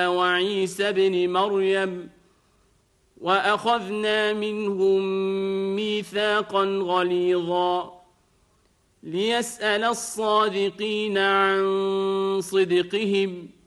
وعيسى بن مريم وأخذنا منهم ميثاقا غليظا ليسأل الصادقين عن صدقهم